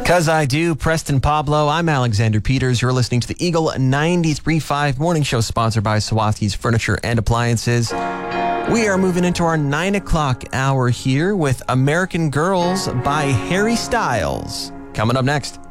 'Cause I do, Preston Pablo. I'm Alexander Peters. You're listening to the Eagle 93.5 morning show sponsored by Sawathki's Furniture and Appliances. We are moving into our 9 o'clock hour here with American Girls by Harry Styles. Coming up next.